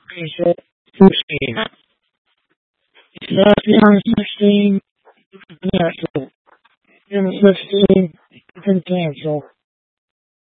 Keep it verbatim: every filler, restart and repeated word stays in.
cancel sixteen. If you ask me on sixteen, you can cancel. Then sixteen, you can cancel.